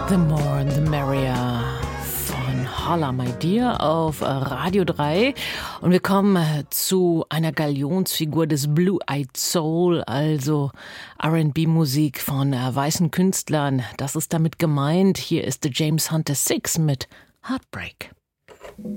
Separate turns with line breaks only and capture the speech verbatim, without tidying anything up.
The More the Merrier von Holla My Dear auf Radio drei. Und wir kommen zu einer Galionsfigur des Blue-Eyed Soul, also R and B-Musik von weißen Künstlern. Das ist damit gemeint. Hier ist The James Hunter Six mit Heartbreak.